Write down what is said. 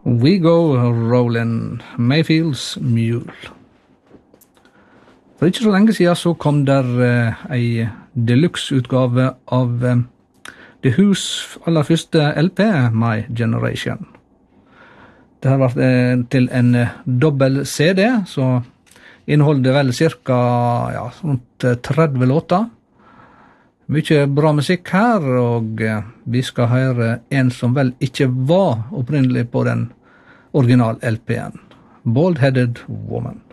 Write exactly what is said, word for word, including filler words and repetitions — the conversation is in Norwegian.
We Go Rollin', Mayfields Mule. For ikke så lenge siden så kom der uh, ei deluxe-utgave av uh, The Who's aller første L P, My Generation. Det har vært uh, til en uh, dobbel C D, så inneholder vel cirka ja, rundt tretti låter. Mye bra musikk her, og uh, vi skal høre en som vel ikke var opprinnelig på den original L P-en. Bald-Headed Woman.